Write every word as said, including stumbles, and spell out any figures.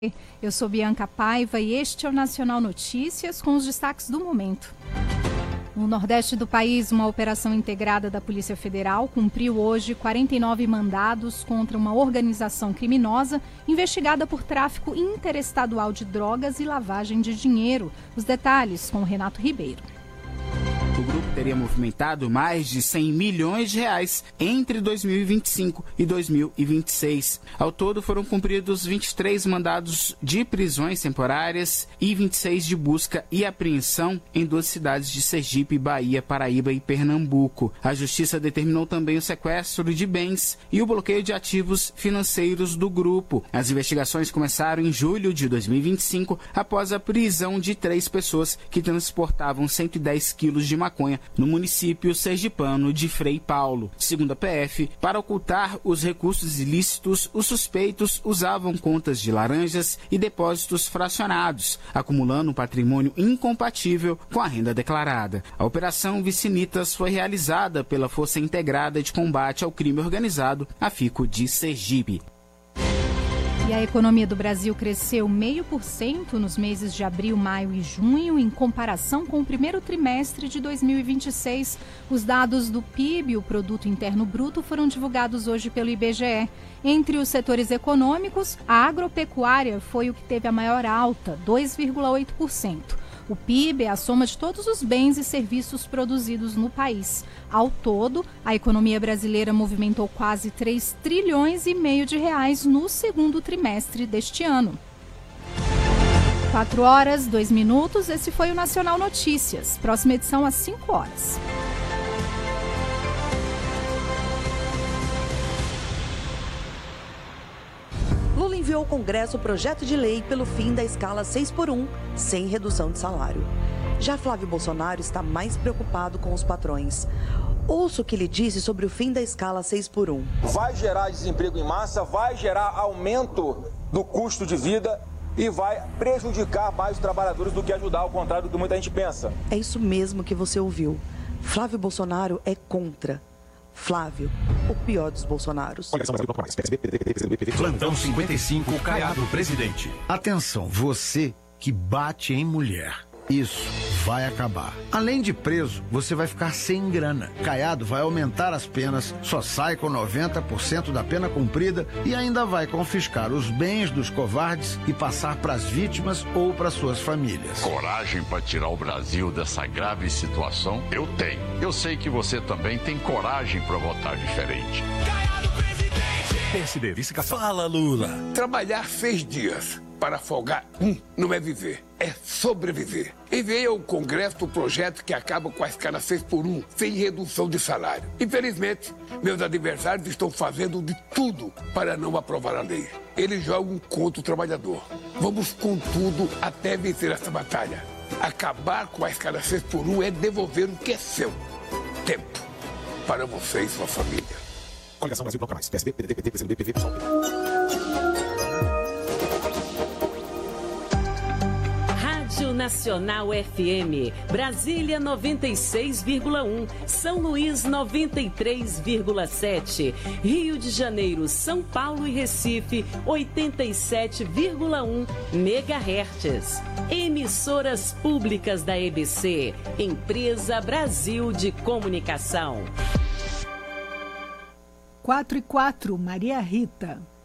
Eu sou Bianca Paiva e este é o Nacional Notícias com os destaques do momento. No Nordeste do país, uma operação integrada da Polícia Federal cumpriu hoje quarenta e nove mandados contra uma organização criminosa investigada por tráfico interestadual de drogas e lavagem de dinheiro. Os detalhes com o Renato Ribeiro. O grupo teria movimentado mais de cem milhões de reais entre dois mil e vinte e cinco e dois mil e vinte e seis. Ao todo, foram cumpridos vinte e três mandados de prisões temporárias e vinte e seis de busca e apreensão em duas cidades de Sergipe, Bahia, Paraíba e Pernambuco. A Justiça determinou também o sequestro de bens e o bloqueio de ativos financeiros do grupo. As investigações começaram em julho de dois mil e vinte e cinco, após a prisão de três pessoas que transportavam cento e dez quilos de maconha no município sergipano de Frei Paulo. Segundo a P F, para ocultar os recursos ilícitos, os suspeitos usavam contas de laranjas e depósitos fracionados, acumulando um patrimônio incompatível com a renda declarada. A Operação Vicinitas foi realizada pela Força Integrada de Combate ao Crime Organizado, a FICO de Sergipe. E a economia do Brasil cresceu zero vírgula cinco por cento nos meses de abril, maio e junho, em comparação com o primeiro trimestre de dois mil e vinte e seis. Os dados do P I B, o Produto Interno Bruto, foram divulgados hoje pelo I B G E. Entre os setores econômicos, a agropecuária foi o que teve a maior alta, dois vírgula oito por cento. O P I B é a soma de todos os bens e serviços produzidos no país. Ao todo, a economia brasileira movimentou quase três trilhões e meio de reais no segundo trimestre deste ano. quatro horas, dois minutos, esse foi o Nacional Notícias. Próxima edição às cinco horas. Lula enviou ao Congresso o projeto de lei pelo fim da escala seis por um, sem redução de salário. Já Flávio Bolsonaro está mais preocupado com os patrões. Ouça o que ele disse sobre o fim da escala seis por um. Vai gerar desemprego em massa, vai gerar aumento do custo de vida e vai prejudicar mais os trabalhadores do que ajudar, ao contrário do que muita gente pensa. É isso mesmo que você ouviu. Flávio Bolsonaro é contra. Flávio, o pior dos Bolsonaros. Plantão cinquenta e cinco, Caiado, presidente. Atenção, você que bate em mulher. Isso vai acabar. Além de preso, você vai ficar sem grana. Caiado vai aumentar as penas, só sai com noventa por cento da pena cumprida e ainda vai confiscar os bens dos covardes e passar para as vítimas ou para suas famílias. Coragem para tirar o Brasil dessa grave situação? Eu tenho. Eu sei que você também tem coragem para votar diferente. Caiado, presidente! P S D, vice-cação. Fala, Lula. Trabalhar seis dias para folgar um não é viver, é sobreviver. Enviei ao Congresso o projeto que acaba com a escala seis por um, sem redução de salário. Infelizmente, meus adversários estão fazendo de tudo para não aprovar a lei. Eles jogam contra o trabalhador. Vamos com tudo até vencer essa batalha. Acabar com a escala seis por um é devolver o que é seu. Tempo para você e sua família. Coligação Brasil Bloco Mais, P S B, P D T, P T, P C do B, P V, P SOL. Nacional F M, Brasília noventa e seis vírgula um, São Luís noventa e três vírgula sete, Rio de Janeiro, São Paulo e Recife oitenta e sete vírgula um megahertz. Emissoras públicas da E B C, Empresa Brasil de Comunicação. quatro e quatro, Maria Rita.